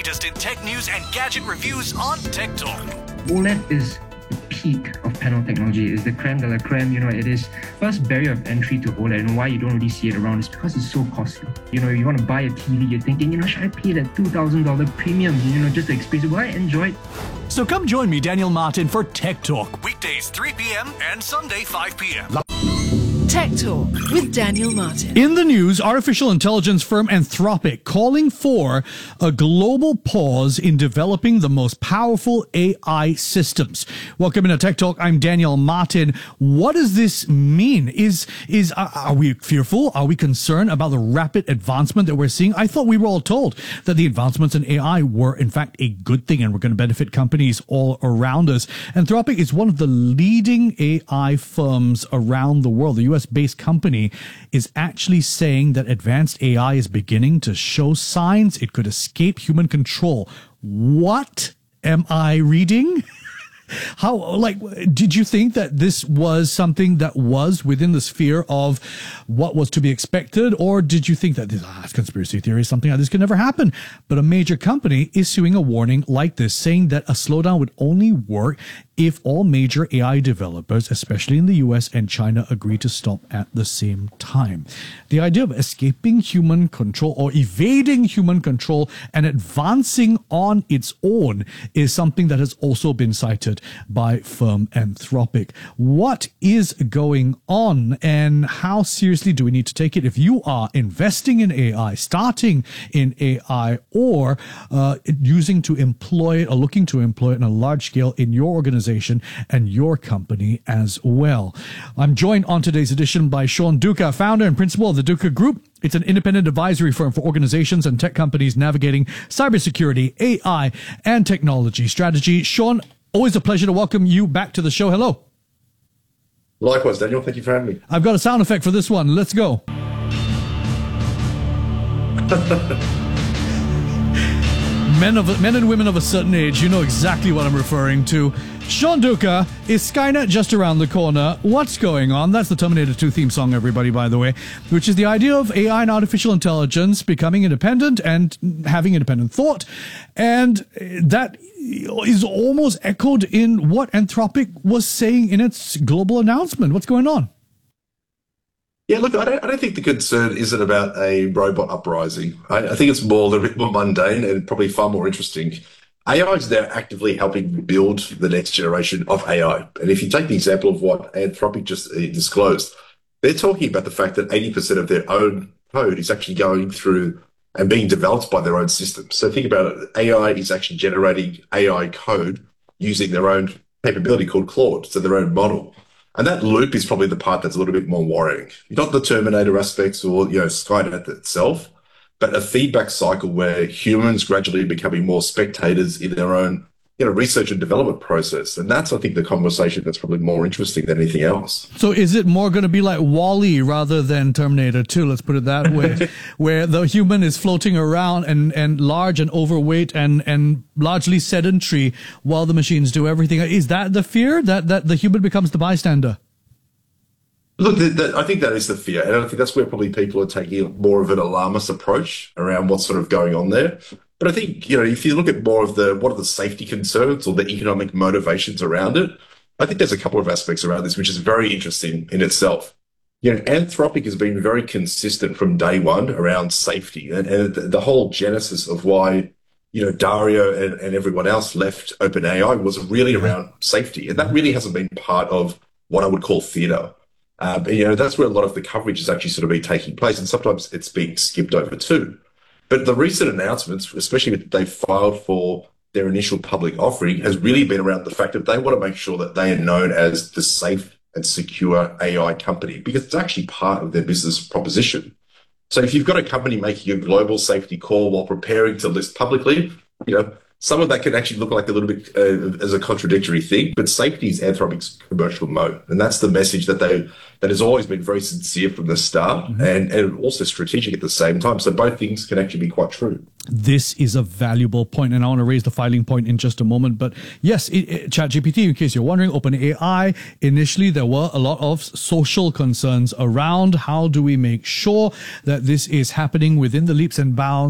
latest in tech news and gadget reviews on Tech Talk. OLED is the peak of panel technology, is the creme de la creme. It is first barrier of entry to OLED, and why you don't really see it around is because it's so costly. You want to buy a TV, you're thinking, should I pay that $2,000 premium, just to experience it? Will I enjoy it? So come join me, Daniel Martin, for Tech Talk, weekdays 3 p.m. and Sunday 5 p.m. Tech Talk with Daniel Martin. In the news, artificial intelligence firm Anthropic calling for a global pause in developing the most powerful AI systems. Welcome to Tech Talk. I'm Daniel Martin. What does this mean? Are we fearful? Are we concerned about the rapid advancement that we're seeing? I thought we were all told that the advancements in AI were in fact a good thing and were going to benefit companies all around us. Anthropic is one of the leading AI firms around the world. The US-based company is actually saying that advanced AI is beginning to show signs it could escape human control. What am I reading? Did you think that this was something that was within the sphere of what was to be expected? Or did you think that this conspiracy theory is something like this could never happen? But a major company issuing a warning like this, saying that a slowdown would only work if all major AI developers, especially in the US and China, agree to stop at the same time. The idea of escaping human control or evading human control and advancing on its own is something that has also been cited by firm Anthropic. What is going on and how seriously do we need to take it? If you are investing in AI, starting in AI, or using to employ it or looking to employ it on a large scale in your organization and your company as well. I'm joined on today's edition by Sean Duca, founder and principal of the Duca Group. It's an independent advisory firm for organizations and tech companies navigating cybersecurity, AI, and technology strategy. Sean, always a pleasure to welcome you back to the show. Hello. Likewise, Daniel. Thank you for having me. I've got a sound effect for this one. Let's go. Men and women of a certain age, you know exactly what I'm referring to. Sean Duca, is Skynet just around the corner? What's going on? That's the Terminator 2 theme song, everybody, by the way, which is the idea of AI and artificial intelligence becoming independent and having independent thought. And that is almost echoed in what Anthropic was saying in its global announcement. What's going on? Yeah, look, I don't think the concern isn't about a robot uprising. I think it's more a little bit more mundane and probably far more interesting. AI is now actively helping build the next generation of AI. And if you take the example of what Anthropic just disclosed, they're talking about the fact that 80% of their own code is actually going through and being developed by their own systems. So think about it. AI is actually generating AI code using their own capability called Claude, so their own model. And that loop is probably the part that's a little bit more worrying. Not the Terminator aspects or, Skynet itself, but a feedback cycle where humans gradually becoming more spectators in their own, research and development process. And that's, I think, the conversation that's probably more interesting than anything else. So is it more going to be like WALL-E rather than Terminator 2? Let's put it that way, where the human is floating around and large and overweight and largely sedentary while the machines do everything. Is that the fear, that the human becomes the bystander? Look, I think that is the fear. And I think that's where probably people are taking more of an alarmist approach around what's sort of going on there. But I think, if you look at more of what are the safety concerns or the economic motivations around it, I think there's a couple of aspects around this, which is very interesting in itself. Anthropic has been very consistent from day one around safety and the whole genesis of why, Dario and everyone else left OpenAI was really around safety. And that really hasn't been part of what I would call theater. That's where a lot of the coverage has actually sort of been taking place. And sometimes it's being skipped over too. But the recent announcements, especially when they filed for their initial public offering, has really been around the fact that they want to make sure that they are known as the safe and secure AI company, because it's actually part of their business proposition. So if you've got a company making a global safety call while preparing to list publicly, some of that can actually look like a little bit as a contradictory thing, but safety is Anthropic's commercial mode. And that's the message that has always been very sincere from the start and also strategic at the same time. So both things can actually be quite true. This is a valuable point, and I want to raise the filing point in just a moment. But yes, ChatGPT, in case you're wondering, OpenAI, initially there were a lot of social concerns around how do we make sure that this is happening within the leaps and bounds